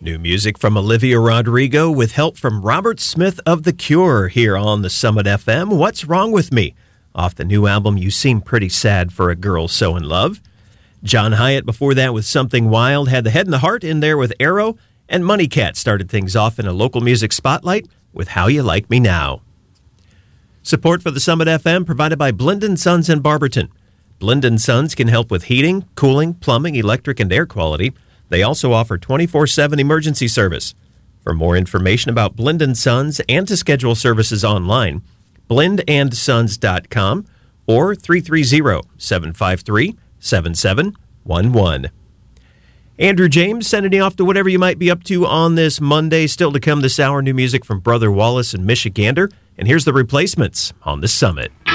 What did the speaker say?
New music from Olivia Rodrigo with help from Robert Smith of The Cure here on the Summit FM. What's Wrong With Me? Off the new album, You Seem Pretty Sad for a Girl So in Love. John Hyatt before that with Something Wild, had The Head and the Heart in there with Arrow, and Money Cat started things off in a local music spotlight with How You Like Me Now. Support for the Summit FM provided by Blinden Sons in Barberton. Blinden Sons can help with heating, cooling, plumbing, electric, and air quality. They also offer 24/7 emergency service. For more information about Blinden Sons and to schedule services online, blendandsons.com or 330-753-7711. Andrew James sending you off to whatever you might be up to on this Monday. Still to come this hour, new music from Brother Wallace and Michigander. And here's the Replacements on the Summit.